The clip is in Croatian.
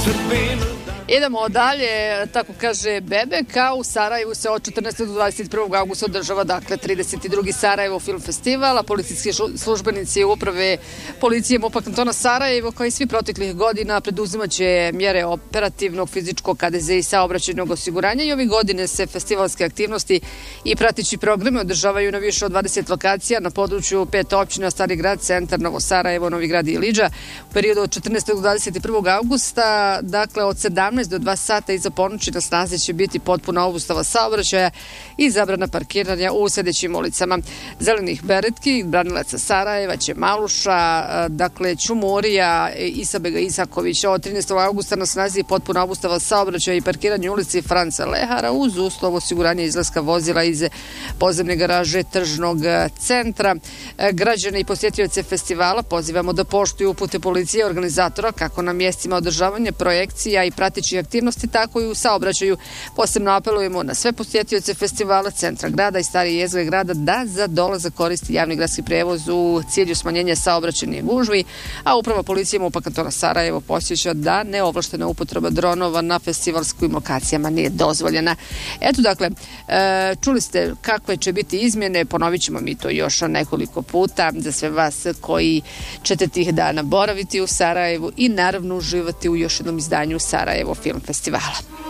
Idemo dalje, tako kaže BBK. U Sarajevu se od 14. do 21. augusta održava, dakle, 32. Sarajevo film festival, a policijski službenici uprave policije MUP-a kantona Sarajevo, kao i svi proteklih godina, preduzimaće mjere operativnog, fizičkog, KDZ i saobraćajnog osiguranja i ove godine se festivalske aktivnosti i prateći programe održavaju na više od 20 lokacija na području 5 općina: Stari grad, Centar, Novo Sarajevo, Novi grad i Ilidža. U periodu od 14. do 21. augusta, dakle, od 17 do 2 sata iza ponoći na snazi će biti potpuna obustava saobraćaja i zabrana parkiranja u sljedećim ulicama: Zelenih beretki, Branilaca Sarajeva, Čemaluša, dakle Ćumurija, Isabega Isakovića. Od 13. augusta na snazi potpuna obustava saobraćaja i parkiranja u ulici Franca Lehara uz uslov osiguranja izlaska vozila iz podzemne garaže tržnog centra. Građane i posjetioce festivala pozivamo da poštuju upute policije i organizatora kako na mjestima održavanja projekcija i pratećih aktivnosti, tako i u saobraćaju. Posebno apelujemo na sve posjetioce festivala, centra grada i starije jezgre grada da za dolazak koristi javni gradski prevoz u cilju smanjenja saobraćajnih gužvi, a uprava policije MUP-a kantona Sarajevo podsjeća da neovlaštena upotreba dronova na festivalskim lokacijama nije dozvoljena. Eto, dakle, čuli ste kakve će biti izmjene, ponovit ćemo mi to još nekoliko puta za sve vas koji ćete tih dana boraviti u Sarajevu i naravno uživati u još jednom izdanju Sarajevo film festivala.